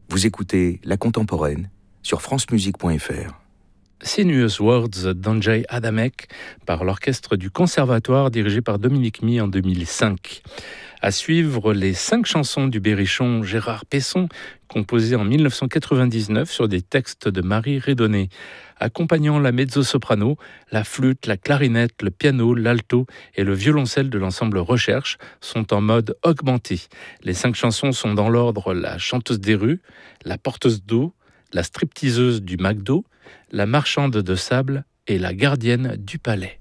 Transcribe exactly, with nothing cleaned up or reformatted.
Vous écoutez La Contemporaine sur francemusique point f r. Sinuous Words d'Andrzej Adamek par l'orchestre du Conservatoire dirigé par Dominique Mie en deux mille cinq. À suivre, les cinq chansons du berrichon Gérard Pesson, composées en dix-neuf cent quatre-vingt-dix-neuf sur des textes de Marie Redonné. Accompagnant la mezzo-soprano, la flûte, la clarinette, le piano, l'alto et le violoncelle de l'ensemble Recherche sont en mode augmenté. Les cinq chansons sont dans l'ordre la chanteuse des rues, la porteuse d'eau, la stripteaseuse du McDo, la marchande de sable et la gardienne du palais.